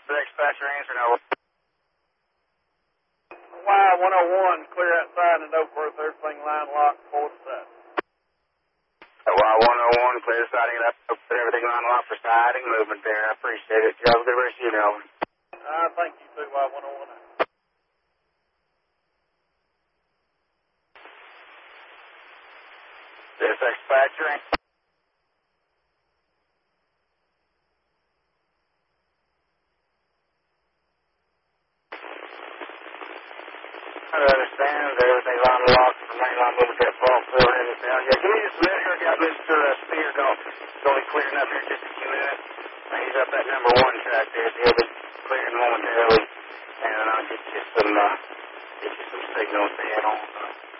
Dispatcher answer, no. Y101, clear outside in Oakworth, everything line locked, forward side. Y101, clear siding up, put everything on lock for siding, movement there. I appreciate it. You have a good rest of your day. Thank you too, Y101. Dispatcher. I understand everything on lock for mainline movement there, fall through and everything. Yeah, give me just a minute here. I got Mr. Spear going. He's only clearing up here just a few minutes. He's up that number 1 track there. He'll be clearing momentarily. And I'll get you some signals to head on.